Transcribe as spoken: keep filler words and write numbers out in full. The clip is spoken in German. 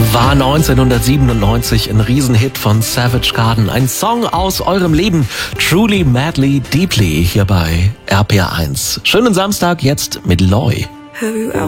War neunzehnhundertsiebenundneunzig ein Riesenhit von Savage Garden. Ein Song aus eurem Leben. Truly, Madly, Deeply hier bei R P R eins. Schönen Samstag jetzt mit Loy.